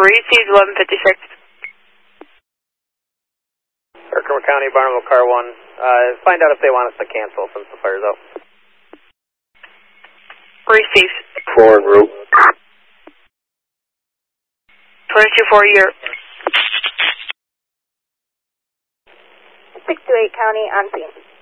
Received 1156. Herkimer County, Barnwell Car 1. Find out if they want us to cancel since the fire's out. Received. 4 en route. 22-4 year. 628 County on scene.